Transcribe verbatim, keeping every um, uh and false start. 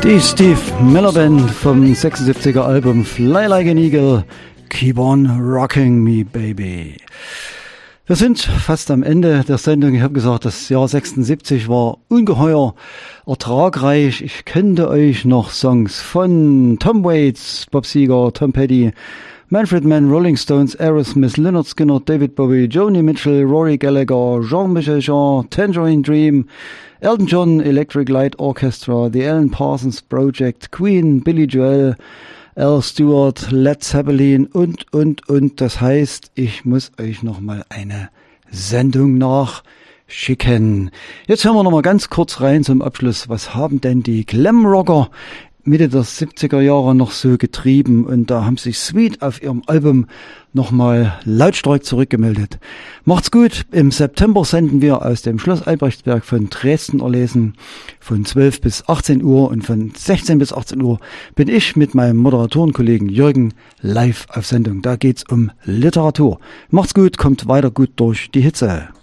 Die Steve Miller Band vom sechsundsiebziger Album Fly Like an Eagle, Keep on Rocking Me Baby. Wir sind fast am Ende der Sendung. Ich habe gesagt, das Jahr sechsundsiebzig war ungeheuer ertragreich. Ich könnte euch noch Songs von Tom Waits, Bob Seger, Tom Petty, Manfred Mann, Rolling Stones, Aerosmith, Lynyrd Skynyrd, David Bowie, Joni Mitchell, Rory Gallagher, Jean-Michel Jean, Tangerine Dream, Elton John, Electric Light Orchestra, The Alan Parsons Project, Queen, Billy Joel, Al Stewart, Led Zeppelin und, und, und. Das heißt, ich muss euch noch mal eine Sendung nachschicken. Jetzt hören wir noch mal ganz kurz rein zum Abschluss. Was haben denn die Glamrocker Mitte der siebziger Jahre noch so getrieben? Und da haben sich Sweet auf ihrem Album nochmal lautstark zurückgemeldet. Macht's gut. Im September senden wir aus dem Schloss Albrechtsberg von Dresden-Erlesen von zwölf bis achtzehn Uhr, und von sechzehn bis achtzehn Uhr bin ich mit meinem Moderatorenkollegen Jürgen live auf Sendung. Da geht's um Literatur. Macht's gut, kommt weiter gut durch die Hitze.